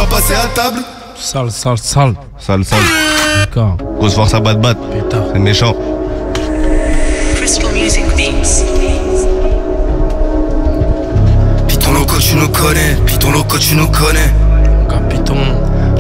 va passer à table. Sale, sale, sale. Sale, sale. D'accord. Grosse force à bat. Putain. C'est méchant. Crystal Music Beats. Python loco, tu nous connais. Python loco, tu nous connais. Capiton.